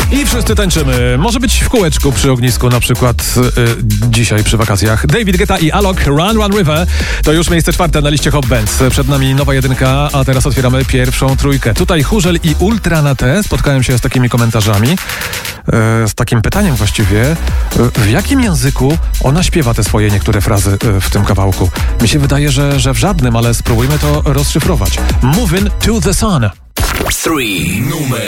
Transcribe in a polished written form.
I wszyscy tańczymy. Może być w kółeczku przy ognisku, na przykład dzisiaj przy wakacjach. David Guetta i Alok, Run Run River. To już miejsce 4 na liście Hot Bands. Przed nami nowa 1, a teraz otwieramy pierwszą 3. Tutaj Chórzel i Ultra na T. Spotkałem się z takimi komentarzami, z takim pytaniem właściwie. W jakim języku ona śpiewa te swoje niektóre frazy w tym kawałku? Mi się wydaje, że w żadnym, ale spróbujmy to rozszyfrować. Moving to the Sun. 3. Numer